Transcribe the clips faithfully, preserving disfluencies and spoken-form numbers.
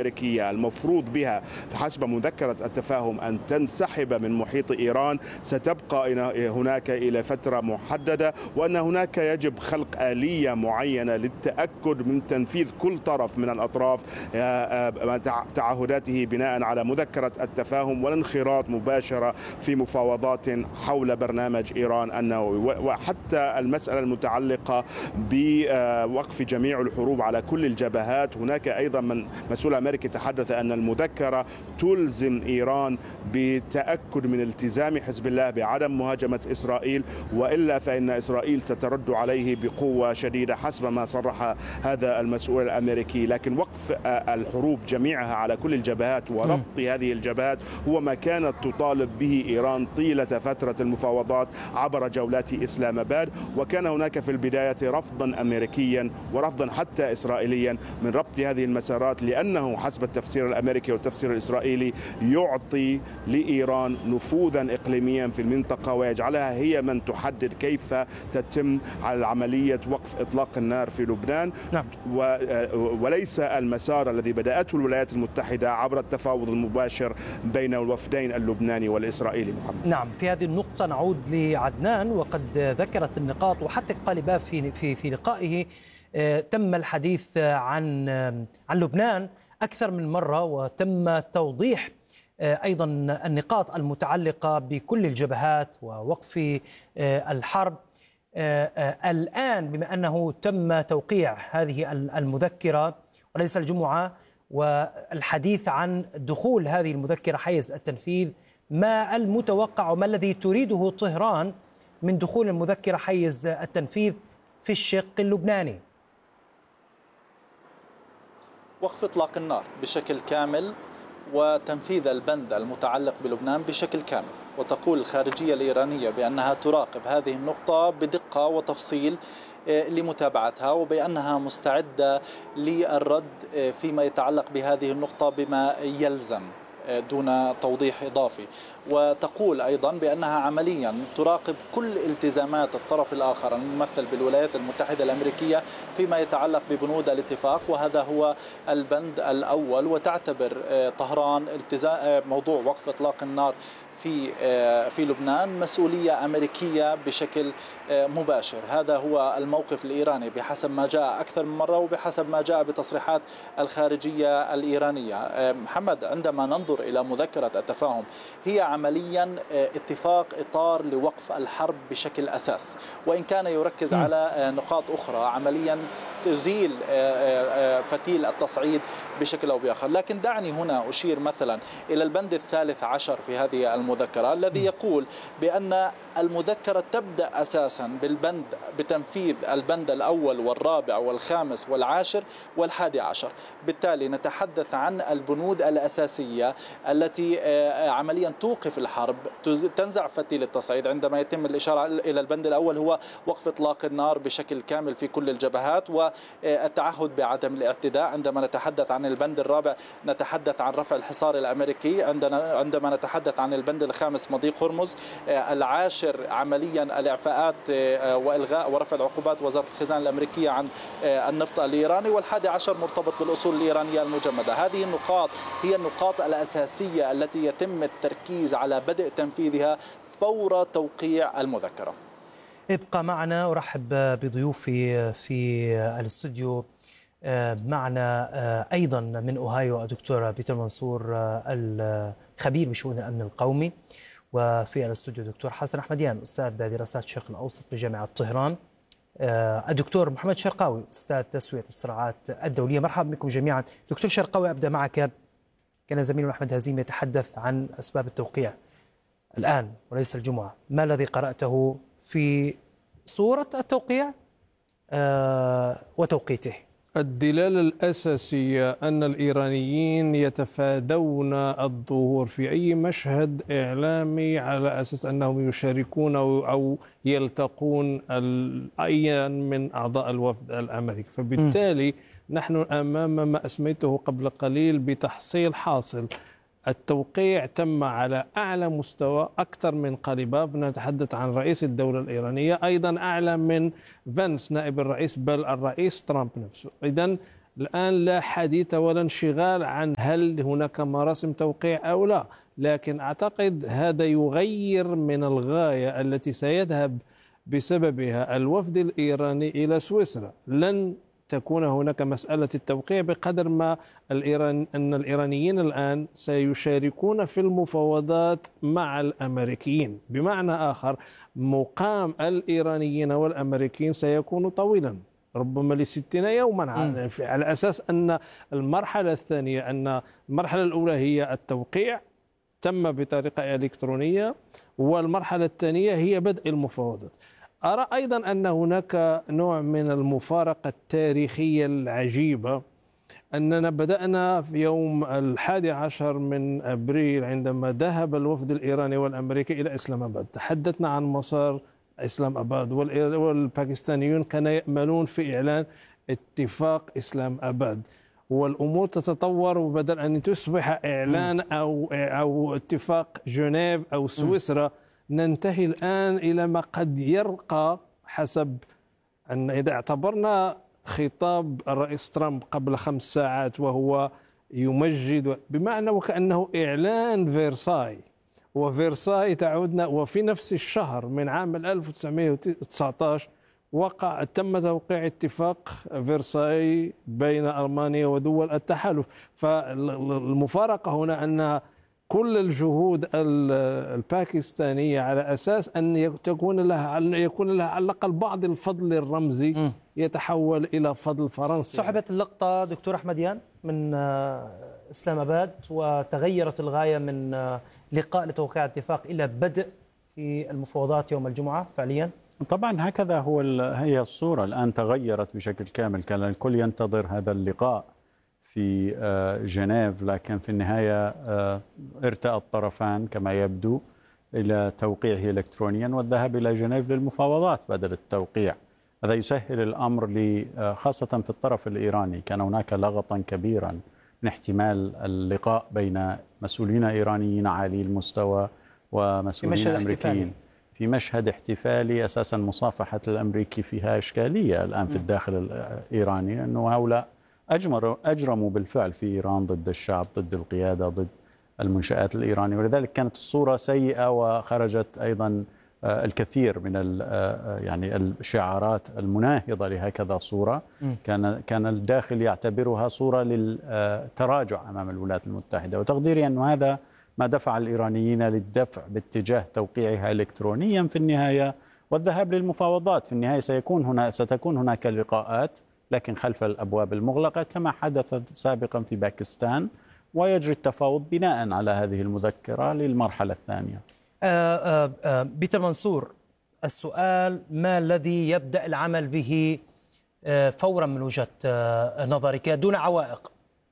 الأمريكية المفروض بها حسب مذكرة التفاهم أن تنسحب من محيط إيران ستبقى هناك إلى فترة محددة، وأن هناك يجب خلق آلية معينة للتأكد من تنفيذ كل طرف من الأطراف تعهداته بناء على مذكرة التفاهم والانخراط مباشرة في مفاوضات حول برنامج إيران النووي. وحتى المسألة المتعلقة بوقف جميع الحروب على كل الجبهات، هناك أيضا من مسؤول أمريكي تحدث أن المذكرة تلزم إيران بتأكد من التزام حزب الله بعدم مهاجمة إسرائيل، وإلا فإن إسرائيل سترد عليه بقوة شديدة حسب ما صرح هذا المسؤول الأمريكي. لكن وقف الحروب جميعها على كل الجبهات وربط هذه الجبهات هو ما كانت تطالب به إيران طيلة فترة المفاوضات عبر جولات إسلام آباد، وكان هناك في البداية رفضا أمريكيا ورفضا حتى إسرائيليا من ربط هذه المسارات، لأنه حسب التفسير الأمريكي والتفسير الإسرائيلي يعطي لإيران نفوذا إقليميا في المنطقة ويجعلها هي من تحدد كيف تتم على عملية وقف إطلاق النار في لبنان. نعم. وليس المسار الذي بدأته الولايات المتحدة عبر التفاوض المباشر بين الوفدين اللبناني والإسرائيلي. محمد. نعم، في هذه النقطة نعود لعدنان، وقد ذكرت النقاط وحتى قال باب في في في لقائه تم الحديث عن عن لبنان أكثر من مرة، وتم توضيح أيضا النقاط المتعلقة بكل الجبهات ووقف الحرب. الآن بما أنه تم توقيع هذه المذكرة وليس الجمعة، والحديث عن دخول هذه المذكرة حيز التنفيذ، ما المتوقع وما الذي تريده طهران من دخول المذكرة حيز التنفيذ في الشق اللبناني؟ وقف إطلاق النار بشكل كامل وتنفيذ البند المتعلق بلبنان بشكل كامل. وتقول الخارجية الإيرانية بأنها تراقب هذه النقطة بدقة وتفصيل لمتابعتها، وبأنها مستعدة للرد فيما يتعلق بهذه النقطة بما يلزم دون توضيح إضافي. وتقول أيضا بأنها عمليا تراقب كل التزامات الطرف الآخر الممثل بالولايات المتحدة الأمريكية فيما يتعلق ببنود الاتفاق، وهذا هو البند الأول. وتعتبر طهران التزام موضوع وقف إطلاق النار في في لبنان مسؤولية أمريكية بشكل مباشر. هذا هو الموقف الإيراني بحسب ما جاء أكثر من مرة وبحسب ما جاء بتصريحات الخارجية الإيرانية. محمد، عندما ننظر إلى مذكرة التفاهم هي عمليا اتفاق إطار لوقف الحرب بشكل أساس، وإن كان يركز على نقاط أخرى عمليا تزيل فتيل التصعيد بشكل أو بآخر. لكن دعني هنا أشير مثلا إلى البند الثالث عشر في هذه المذكرة الذي يقول بأن المذكرة تبدأ أساسا بالبند بتنفيذ البند الأول والرابع والخامس والعاشر والحادي عشر. بالتالي نتحدث عن البنود الأساسية التي عمليا توقف الحرب، تنزع فتيل التصعيد. عندما يتم الإشارة إلى البند الأول هو وقف إطلاق النار بشكل كامل في كل الجبهات والتعهد بعدم الاعتداء. عندما نتحدث عن البند الرابع نتحدث عن رفع الحصار الأمريكي. عندنا عندما نتحدث عن البند الخامس مضيق هرمز. العاشر عمليا الإعفاءات وإلغاء ورفع العقوبات وزارة الخزانة الأمريكية عن النفط الإيراني. والحادي عشر مرتبط بالأصول الإيرانية المجمدة. هذه النقاط هي النقاط الأساسية التي يتم التركيز على بدء تنفيذها فور توقيع المذكرة. ابقى معنا، أرحب بضيوفي في الاستوديو. معنا أيضا من أوهايو الدكتور بيتر منصور الخبير بشؤون الأمن القومي، وفي الاستوديو الدكتور حسن أحمديان أستاذ دراسات الشرق الأوسط بجامعة طهران، الدكتور محمد شرقاوي أستاذ تسوية الصراعات الدولية. مرحبا بكم جميعا. دكتور شرقاوي، أبدأ معك. كان زميلنا أحمد هزيم يتحدث عن أسباب التوقيع الآن وليس الجمعة، ما الذي قرأته في صورة التوقيع آه وتوقيته؟ الدلالة الأساسية أن الإيرانيين يتفادون الظهور في أي مشهد إعلامي على أساس أنهم يشاركون أو يلتقون أي من أعضاء الوفد الأمريكي. فبالتالي نحن أمام ما أسميته قبل قليل بتحصيل حاصل. التوقيع تم على أعلى مستوى، أكثر من قليباف. نتحدث عن رئيس الدولة الإيرانية، أيضا أعلى من فانس نائب الرئيس، بل الرئيس ترامب نفسه. إذن الآن لا حديث ولا انشغال عن هل هناك مراسم توقيع أو لا، لكن أعتقد هذا يغير من الغاية التي سيذهب بسببها الوفد الإيراني إلى سويسرا. لن تكون هناك مسألة التوقيع بقدر ما الإيران أن الإيرانيين الآن سيشاركون في المفاوضات مع الأمريكيين. بمعنى آخر، مقام الإيرانيين والأمريكيين سيكون طويلا، ربما لستين يوما، على أساس أن المرحلة الثانية، أن المرحلة الأولى هي التوقيع تم بطريقة إلكترونية، والمرحلة الثانية هي بدء المفاوضات. أرى أيضا أن هناك نوع من المفارقة التاريخية العجيبة، أننا بدأنا في يوم الحادي عشر من أبريل عندما ذهب الوفد الإيراني والأمريكي إلى إسلام آباد. تحدثنا عن مسار إسلام آباد، والباكستانيون كانوا يأملون في إعلان اتفاق إسلام آباد، والأمور تتطور، وبدل أن تصبح إعلان أو أو اتفاق جنيف أو سويسرا، ننتهي الآن إلى ما قد يرقى، حسب أن إذا اعتبرنا خطاب الرئيس ترامب قبل خمس ساعات وهو يمجد، بمعنى وكأنه إعلان فيرساي، وفيرساي تعودنا، وفي نفس الشهر من عام ألف وتسعمئة وتسعة عشر وقع تم توقيع اتفاق فيرساي بين ألمانيا ودول التحالف. فالمفارقة هنا أن كل الجهود الباكستانية على أساس أن تكون لها يكون لها على الأقل بعض الفضل الرمزي يتحول إلى فضل فرنسي. سحبت اللقطة دكتور أحمديان من إسلام آباد، وتغيرت الغاية من لقاء لتوقيع اتفاق إلى بدء في المفاوضات يوم الجمعة فعليا. طبعا هكذا هو هي الصورة الآن تغيرت بشكل كامل. كان الكل ينتظر هذا اللقاء في جنيف، لكن في النهاية ارتأى الطرفان كما يبدو إلى توقيعه إلكترونيا والذهاب إلى جنيف للمفاوضات بدل التوقيع. هذا يسهل الأمر خاصة في الطرف الإيراني. كان هناك لغطا كبيرا من احتمال اللقاء بين مسؤولين إيرانيين عالي المستوى ومسؤولين أمريكيين في مشهد احتفالي. أساسا مصافحة الأمريكي فيها إشكالية الآن في الداخل الإيراني، أنه هؤلاء أجمروا أجرموا بالفعل في إيران ضد الشعب، ضد القيادة، ضد المنشآت الإيرانية، ولذلك كانت الصورة سيئة. وخرجت أيضا الكثير من يعني الشعارات المناهضة لهكذا صورة. كان كان الداخل يعتبرها صورة للتراجع أمام الولايات المتحدة، وتقديري أن هذا ما دفع الإيرانيين للدفع باتجاه توقيعها إلكترونيا في النهاية والذهاب للمفاوضات. في النهاية سيكون هنا ستكون هناك لقاءات لكن خلف الأبواب المغلقة كما حدث سابقا في باكستان، ويجري التفاوض بناء على هذه المذكرة للمرحلة الثانية. آآ آآ بيتر منصور، السؤال: ما الذي يبدأ العمل به فورا من وجهة نظرك دون عوائق؟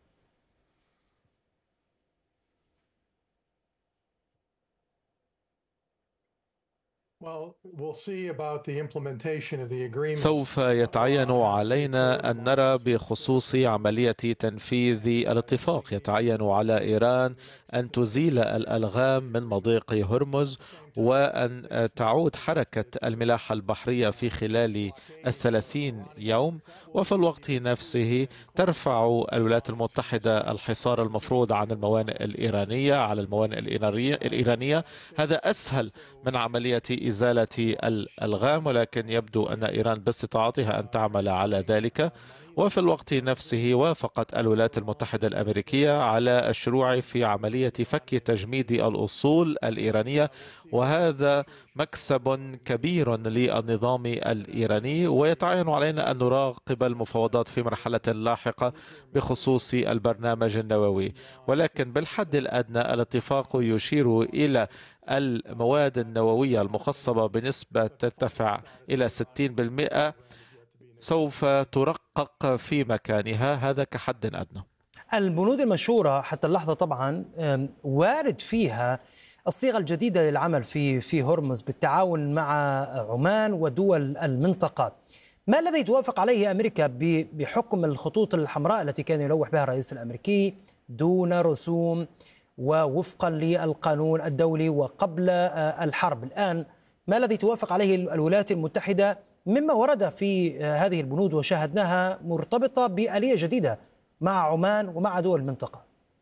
سوف يتعين علينا أن نرى بخصوص عملية تنفيذ الاتفاق. يتعين على إيران أن تزيل الألغام من مضيق هرمز، وأن تعود حركة الملاحة البحرية في خلال الثلاثين يوم، وفي الوقت نفسه ترفع الولايات المتحدة الحصار المفروض عن الموانئ الإيرانية على الموانئ الإيرانية. هذا أسهل من عملية إزالة الألغام، ولكن يبدو أن إيران باستطاعتها أن تعمل على ذلك. وفي الوقت نفسه وافقت الولايات المتحدة الأمريكية على الشروع في عملية فك تجميد الأصول الإيرانية، وهذا مكسب كبير للنظام الإيراني. ويتعين علينا أن نراقب المفاوضات في مرحلة لاحقة بخصوص البرنامج النووي، ولكن بالحد الأدنى الاتفاق يشير إلى المواد النووية المخصبة بنسبة ترتفع إلى ستين بالمئة سوف ترقق في مكانها، هذا كحد أدنى. البنود المشهورة حتى اللحظة طبعا وارد فيها الصيغة الجديدة للعمل في في هرمز بالتعاون مع عمان ودول المنطقة. ما الذي توافق عليه أمريكا بحكم الخطوط الحمراء التي كان يلوح بها الرئيس الأمريكي دون رسوم ووفقا للقانون الدولي وقبل الحرب؟ الآن ما الذي توافق عليه الولايات المتحدة مما ورد في هذه البنود وشاهدناها مرتبطة بآلية جديدة مع عمان ومع دول المنطقة.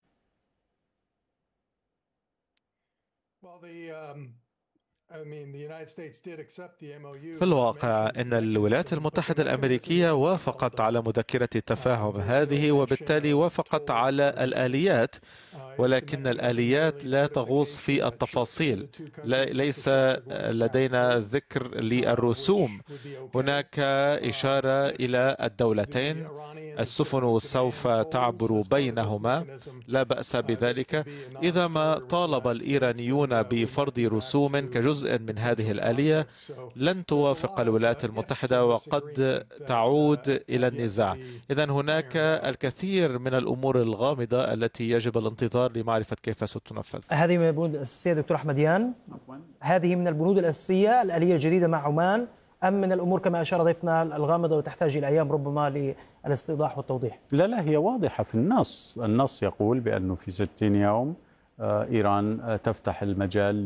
في الواقع إن الولايات المتحدة الأمريكية وافقت على مذكرة التفاهم هذه، وبالتالي وافقت على الآليات، ولكن الآليات لا تغوص في التفاصيل. ليس لدينا ذكر للرسوم. هناك إشارة إلى الدولتين، السفن سوف تعبر بينهما، لا بأس بذلك إذا ما طالب الإيرانيون بفرض رسوم كجزء من هذه الآلية. لن توافق الولايات المتحدة وقد تعود إلى النزاع. إذن هناك الكثير من الأمور الغامضة التي يجب الانتظار لمعرفة كيف ستنفذ. هذه من البنود الأساسية دكتور أحمديان، هذه من البنود الأساسية الآلية الجديدة مع عمان، أم من الأمور كما أشار ضيفنا الغامضة وتحتاج إلى أيام ربما للاستيضاح والتوضيح؟ لا لا هي واضحة في النص. النص يقول بأنه في ستين يوم إيران تفتح المجال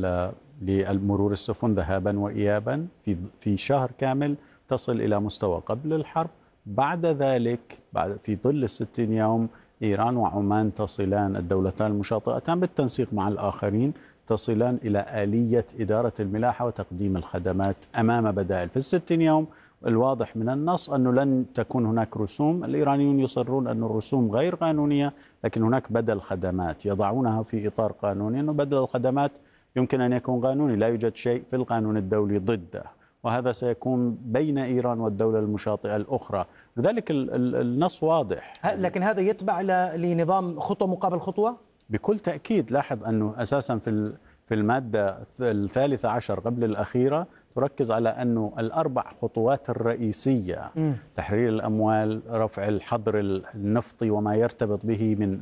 للمرور السفن ذهابا وإيابا في في شهر كامل تصل إلى مستوى قبل الحرب. بعد ذلك بعد في ظل الستين يوم إيران وعمان تصلان، الدولتان المشاطئتان بالتنسيق مع الآخرين، تصلان إلى آلية إدارة الملاحة وتقديم الخدمات أمام بدائل. في الستين يوم الواضح من النص أنه لن تكون هناك رسوم. الإيرانيون يصرون أن الرسوم غير قانونية، لكن هناك بدل خدمات يضعونها في إطار قانوني، أنه بدل الخدمات يمكن أن يكون قانوني، لا يوجد شيء في القانون الدولي ضده، وهذا سيكون بين إيران والدولة المشاطئة الأخرى. لذلك النص واضح. لكن هذا يتبع لنظام خطوة مقابل خطوة؟ بكل تأكيد. لاحظ أنه أساسا في في المادة الثالثة عشر قبل الأخيرة تركز على أنه الأربع خطوات الرئيسية، م. تحرير الأموال، رفع الحظر النفطي وما يرتبط به من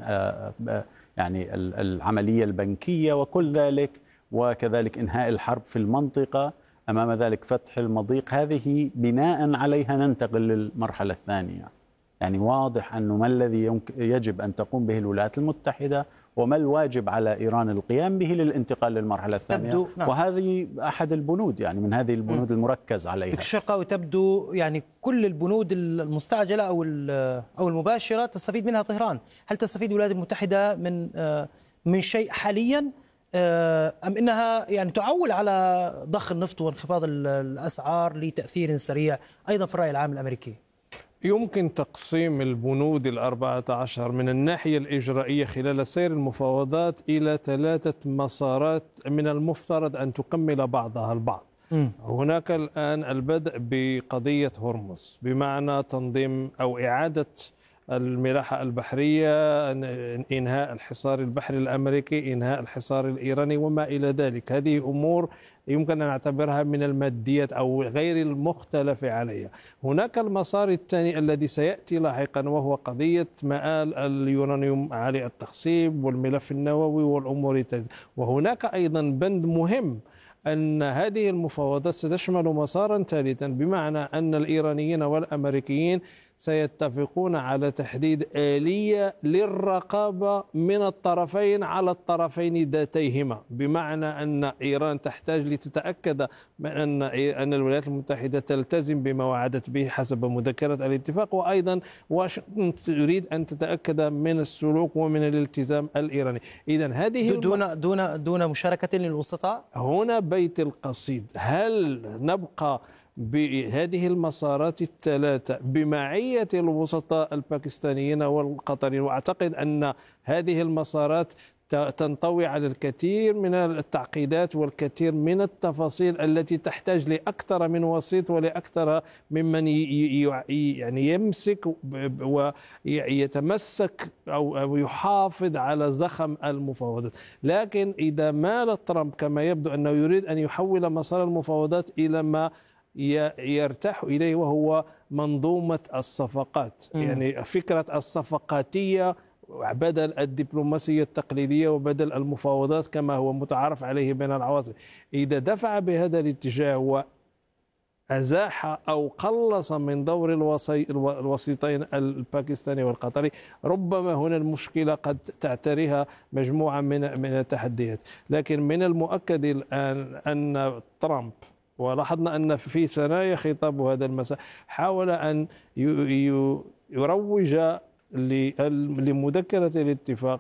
يعني العملية البنكية وكل ذلك، وكذلك إنهاء الحرب في المنطقة، أمام ذلك فتح المضيق. هذه بناء عليها ننتقل للمرحلة الثانية. يعني واضح أنه ما الذي يجب أن تقوم به الولايات المتحدة وما الواجب على إيران القيام به للانتقال للمرحلة الثانية. نعم. وهذه أحد البنود، يعني من هذه البنود م. المركز عليها. دكتور الشرقاوي، تبدو يعني كل البنود المستعجلة أو أو المباشرة تستفيد منها طهران. هل تستفيد الولايات المتحدة من من شيء حاليا، أم إنها يعني تعول على ضخ النفط وانخفاض الأسعار لتأثير سريع أيضا في الرأي العام الأمريكي؟ يمكن تقسيم البنود الأربعة عشر من الناحية الإجرائية خلال سير المفاوضات إلى ثلاثة مسارات من المفترض أن تكمل بعضها البعض. م. هناك الآن البدء بقضية هرمز، بمعنى تنظيم أو إعادة الملاحة البحرية، إنهاء الحصار البحري الأمريكي، إنهاء الحصار الإيراني وما إلى ذلك. هذه أمور يمكن أن نعتبرها من الماديات أو غير المختلف عليها. هناك المسار الثاني الذي سيأتي لاحقا، وهو قضية مآل اليورانيوم عالي التخصيب والملف النووي والأمور التالية. وهناك أيضا بند مهم، أن هذه المفاوضات ستشمل مسارا ثالثا، بمعنى أن الإيرانيين والأمريكيين سيتفقون على تحديد آلية للرقابة من الطرفين على الطرفين ذاتيهما، بمعنى أن إيران تحتاج لتتأكد من أن أن الولايات المتحدة تلتزم بما وعدت به حسب مذكرة الاتفاق، وأيضا واشنطن تريد أن تتأكد من السلوك ومن الالتزام الإيراني. إذن هذه دون دون دون مشاركة للوسطاء. هنا بيت القصيد، هل نبقى بهذه المسارات الثلاثة بمعية الوسطاء الباكستانيين والقطريين؟ وأعتقد أن هذه المسارات تنطوي على الكثير من التعقيدات والكثير من التفاصيل التي تحتاج لأكثر من وسيط ولأكثر ممن يعني يمسك ويتمسك أو يحافظ على زخم المفاوضات. لكن إذا مال ترامب كما يبدو أنه يريد أن يحول مسار المفاوضات إلى ما يرتاح إليه، وهو منظومة الصفقات، م. يعني فكرة الصفقاتية بدل الدبلوماسية التقليدية وبدل المفاوضات كما هو متعارف عليه بين العواصم. إذا دفع بهذا الاتجاه وأزاح أو قلص من دور الوسيطين الباكستاني والقطري، ربما هنا المشكلة قد تعتريها مجموعة من من التحديات. لكن من المؤكد الآن أن ترامب ولاحظنا أن في ثنايا خطاب هذا المساء حاول أن يروج لمذكرة الاتفاق